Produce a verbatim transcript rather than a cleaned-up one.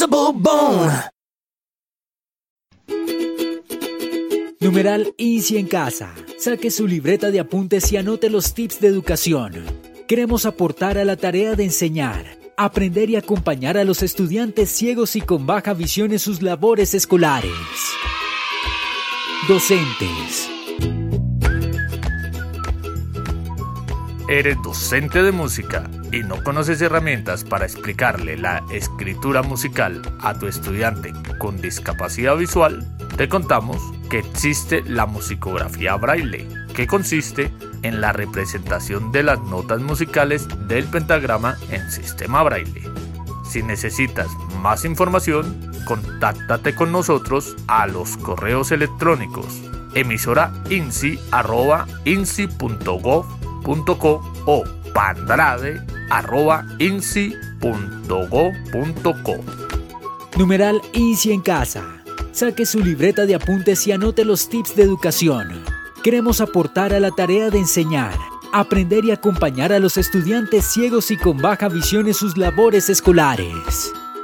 Bone. Numeral INSI en casa. Saque su libreta de apuntes y anote los tips de educación. Queremos aportar a la tarea de enseñar, aprender y acompañar a los estudiantes ciegos y con baja visión en sus labores escolares. Docentes. ¿Eres docente de música y no conoces herramientas para explicarle la escritura musical a tu estudiante con discapacidad visual? Te contamos que existe la musicografía braille, que consiste en la representación de las notas musicales del pentagrama en sistema braille. Si necesitas más información, contáctate con nosotros a los correos electrónicos emisora insi arroba insi punto gov punto co o pandrade arroba insi punto gov punto co. Numeral INSI en casa. Saque su libreta de apuntes y anote los tips de educación. Queremos aportar a la tarea de enseñar, aprender y acompañar a los estudiantes ciegos y con baja visión en sus labores escolares.